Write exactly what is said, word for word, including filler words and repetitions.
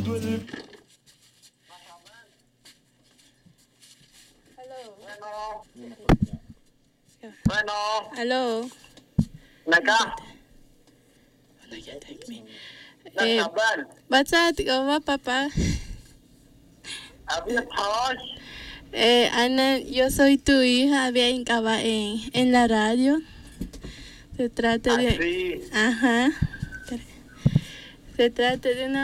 Bueno. Hello. Naka. Eh, Basta, ¿cómo papá? Había Tosh. Eh, Ana, yo soy tu hija, había encaba en, en la radio. Se trata de... Así. Ajá. Se trata de una